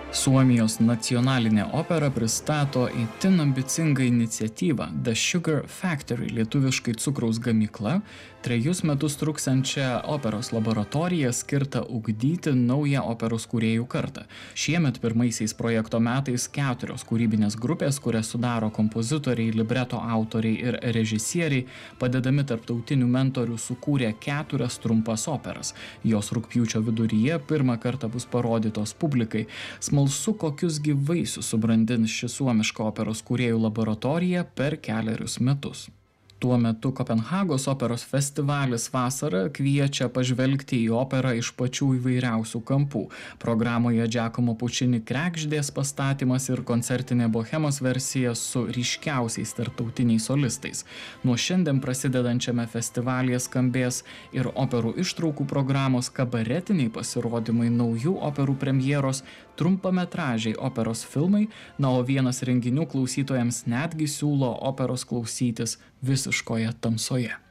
Suomijos nacionalinė opera pristato itin ambicingą iniciatyvą The Sugar Factory, lietuviškai cukraus gamykla, 3 metus truksiančią operos laboratoriją skirtą ugdyti naują operos kūrėjų kartą. Šiemet pirmaisiais projekto metais 4 kūrybinės grupės, kurias sudaro kompozitoriai, libreto autoriai ir režisieriai, padedami tarptautinių mentorių sukūrė 4 trumpas operas. Jos rugpjūčio viduryje pirmą kartą bus parodytos publikai. Smalsu, kokius gi vaisius subrandins ši suomiška operos kūrėjų laboratorija per 4 metus. Tuo metu Kopenhagos operos festivalis vasarą kviečia pažvelgti į operą iš pačių įvairiausių kampų. Programoje Giacomo Puccini Kregždės pastatymas ir koncertinė bohemos versija su ryškiausiais tarptautiniais solistais. Nuo šiandien prasidedančiame festivalyje skambės ir operų ištraukų programos, kabaretiniai pasirodymai, naujų operų premjeros, trumpametražiai operos filmai, o vienas renginių klausytojams netgi siūlo operos klausytis visiškoje tamsoje.